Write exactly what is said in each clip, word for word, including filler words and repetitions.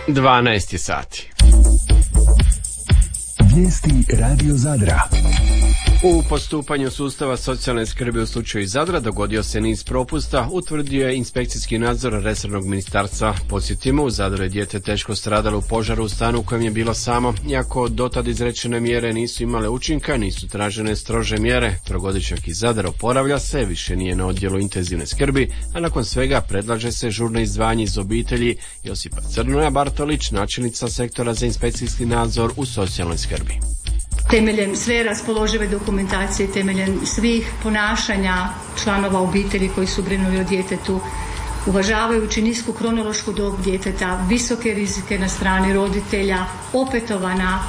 dvanaest je sati. Vijesti Radio Zadra. U postupanju sustava socijalne skrbi u slučaju Zadra dogodio se niz propusta, utvrdio je inspekcijski nadzor resornog ministarstva. Podsjetimo, u Zadru je dijete teško stradalo u požaru u stanu u kojem je bilo samo. Iako dotad izrečene mjere nisu imale učinka, nisu tražene strože mjere. Trogodišnjak iz Zadra oporavlja se, više nije na odjelu intenzivne skrbi, a nakon svega predlaže se žurno izdvajanje iz obitelji. Josipa Crnoja Bartolić, načelnica sektora za inspekcijski nadzor u socijalnoj skrbi. Temeljem sve raspoložive dokumentacije, temeljem svih ponašanja članova obitelji koji su brinuli o djetetu, uvažavajući nisku kronološku dob djeteta, visoke rizike na strani roditelja, opetovana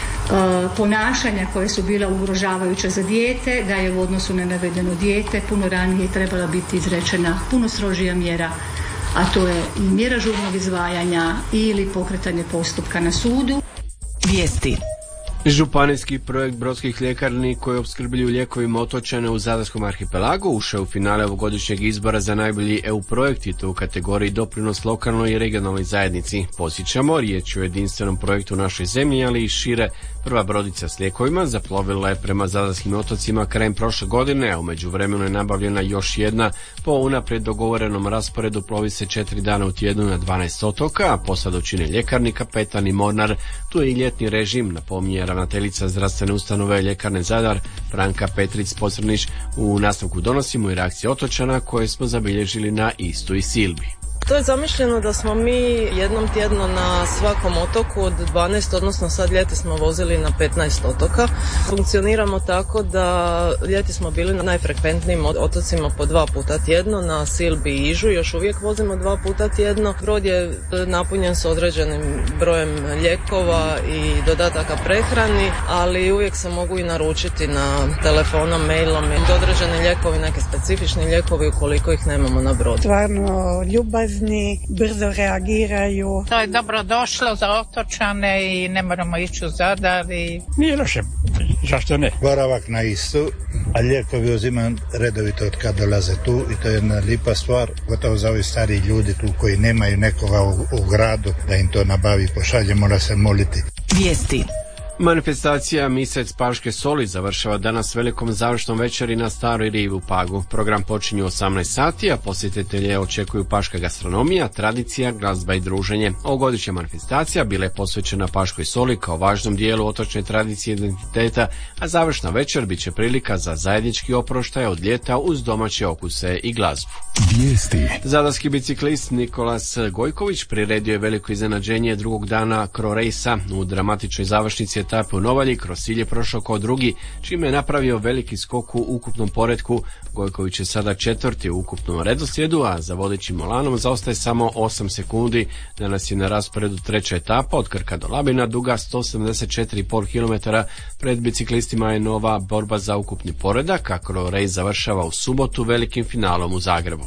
e, ponašanja koje su bila ugrožavajuća za dijete, da je u odnosu na navedeno dijete puno ranije trebala biti izrečena puno strožija mjera, a to je i mjera žurnog izdvajanja ili pokretanje postupka na sudu. Vijesti. Županijski projekt brodskih ljekarni koji opskrbljuju lijekovima otočane u Zadarskom arhipelagu ušao u finale ovogodišnjeg izbora za najbolji E U projekt i to u kategoriji doprinos lokalnoj i regionalnoj zajednici. Podsjećamo, riječ je o jedinstvenom projektu u našoj zemlji, ali i šire. Prva brodica s lijekovima zaplovila je prema Zadarskim otocima krajem prošle godine, a u međuvremenu je nabavljena još jedna. Po unaprijed dogovorenom rasporedu plovi se četiri dana u tjednu na dvanaest otoka, a posadu čine ljekarni, kapetan i mornar. Tu je i ljetni režim, napominje ravnateljica zdravstvene ustanove ljekarne Zadar, Franka Petrić-Pocrnić. U nastavku donosimo i reakcije otočana koje smo zabilježili na Istu i Silbi. To je zamišljeno da smo mi jednom tjedno na svakom otoku od dvanaest, odnosno sad ljeti smo vozili na petnaest otoka. Funkcioniramo tako da ljeti smo bili na najfrekventnijim otocima po dva puta tjedno, na Silbi i Ižu još uvijek vozimo dva puta tjedno. Brod je napunjen s određenim brojem lijekova i dodataka prehrani, ali uvijek se mogu i naručiti na telefonom, mailom i određeni lijekovi, neki specifični lijekovi ukoliko ih nemamo na brodu. Stvarno ljubazni, brzo reagiraju. To je dobro došlo za otočane i ne moramo ići u Zadar. I... Nije loše, zašto ne? Boravak na Istu, a lijekovi uzimam redovito od kad dolaze tu i to je jedna lipa stvar, gotovo za ovi stari ljudi tu koji nemaju nekoga u, u gradu da im to nabavi, pošalje, mora se moliti. Vijesti. Manifestacija Misec Paške soli završava danas velikom završnom večeri na Staroj rivi u Pagu. Program počinje u osamnaest sati, a posjetitelje očekuju paška gastronomija, tradicija, glazba i druženje. Ovogodišnja manifestacija bila je posvećena paškoj soli kao važnom dijelu otočne tradicije i identiteta, a završna večer bit će prilika za zajednički oproštaj od ljeta uz domaće okuse i glazbu. Vijesti. Zadarski biciklist Nikolas Gojković priredio je veliko iznenađenje drugog dana Cro Racea. U dramatičnoj završnici etape u Novalji Krosilj je prošao kao drugi, čime je napravio veliki skok u ukupnom poretku. Gojković je sada četvrti u ukupnom redoslijedu, a za vodećim Molanom zaostaje samo osam sekundi. Danas je na rasporedu treća etapa od Krka do Labina, duga sto sedamdeset četiri zarez pet kilometara. Pred biciklistima je nova borba za ukupni poredak, a Cro Race završava u subotu velikim finalom u Zagrebu.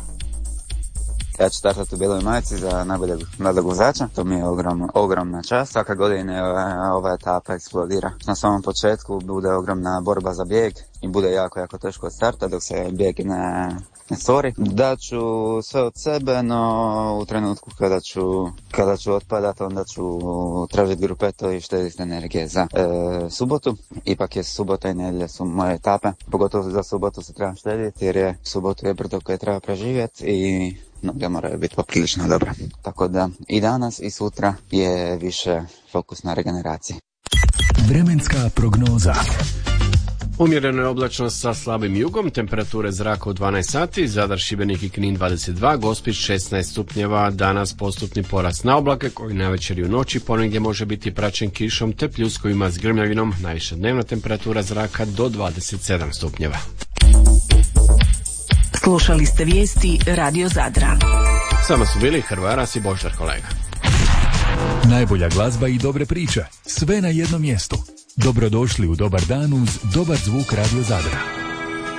Ja ću startati u bijeloj majici za najboljeg mladog vozača. To mi je ogromna, ogromna čast. Svaka godina ova etapa eksplodira. Na samom početku bude ogromna borba za bijeg i bude jako, jako teško od starta dok se bijeg ne, ne stvori. Daću sve od sebe, no u trenutku kada ću, kada ću otpadati, onda ću tražiti grupeto i štediti energije za e, subotu. Ipak je subota i nedjelja su moje etape. Pogotovo za subotu se treba štediti jer je subotu je brdo koje treba preživjeti i noge moraju biti poprilično dobra. Tako da i danas i sutra je više fokus na regeneraciji. Vremenska prognoza. Umjerena je oblačnost sa slabim jugom, temperature zraka u dvanaest sati, Zadar, Šibenik i Knin dvadeset dva, Gospić šesnaest stupnjeva, danas postupni porast na oblake koji navečer i u noći ponegdje može biti praćen kišom te pljuskovima s grmljavinom, najviša dnevna temperatura zraka do dvadeset sedam stupnjeva. Slušali ste vijesti Radio Zadra. Samo su bili Hrvaras i Boždar kolega. Najbolja glazba i dobre priče, sve na jednom mjestu. Dobrodošli u dobar dan uz dobar zvuk Radio Zadra.